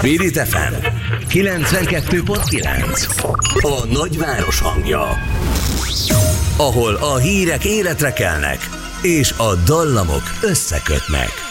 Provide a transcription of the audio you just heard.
Spirit FM 92.9. A nagyváros hangja. Ahol a hírek életre kelnek, és a dallamok összekötnek.